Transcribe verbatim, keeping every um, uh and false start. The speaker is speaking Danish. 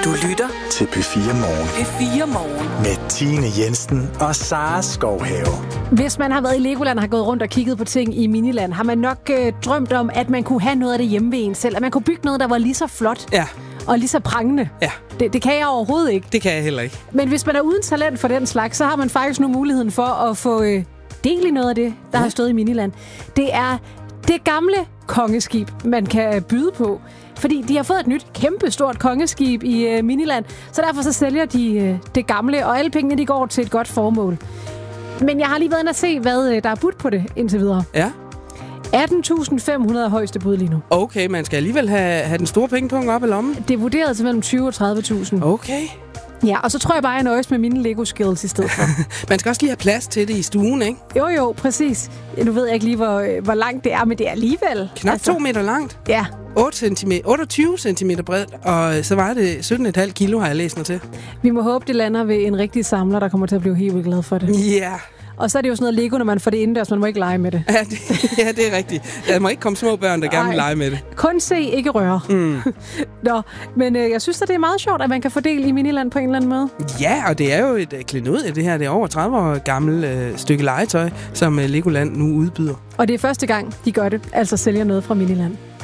Du lytter til P fire Morgen. P fire Morgen. Med Tine Jensen og Sara Skovhave. Hvis man har været i Legoland og har gået rundt og kigget på ting i Miniland, har man nok øh, drømt om, at man kunne have noget af det hjemme ved en selv. At man kunne bygge noget, der var lige så flot Ja. og lige så prangende. Ja. Det, det kan jeg overhovedet ikke. Det kan jeg heller ikke. Men hvis man er uden talent for den slags, så har man faktisk nu muligheden for at få øh, del i noget af det, der ja. har stået i Miniland. Det er det gamle kongeskib, man kan byde på. Fordi de har fået et nyt, kæmpestort kongeskib i øh, Miniland, så derfor så sælger de øh, det gamle, og alle pengene de går til et godt formål. Men jeg har lige været inde og se, hvad øh, der er budt på det indtil videre. Ja. atten tusind fem hundrede højeste bud lige nu. Okay, man skal alligevel have, have den store pengepunkt op i lommen. Det er vurderet til mellem tyve og tredive tusind. Okay. Ja, og så tror jeg bare, jeg nøjes med mine Lego-skills i stedet for. Man skal også lige have plads til det i stuen, ikke? Jo, jo, præcis. Nu ved jeg ikke lige, hvor, hvor langt det er, men det er alligevel. Knap altså, to meter langt. Ja. otte centimeter, otteogtyve centimeter bredt, og så var det sytten komma fem kilo, har jeg læst mig til. Vi må håbe, det lander ved en rigtig samler, der kommer til at blive helt vildt glad for det. Ja. Yeah. Og så er det jo sådan noget Lego, når man får det indendørs, man må ikke lege med det. Ja, det, ja, det er rigtigt. Der må ikke komme små børn, der gerne vil lege med det. Kun se, ikke røre. Mm. Nå, men øh, jeg synes, at det er meget sjovt, at man kan få del i Miniland på en eller anden måde. Ja, og det er jo et uh, klenod af det her. Det er over tredive år gammelt uh, stykke legetøj, som uh, Legoland nu udbyder. Og det er første gang, de gør det, altså sælger noget fra Miniland.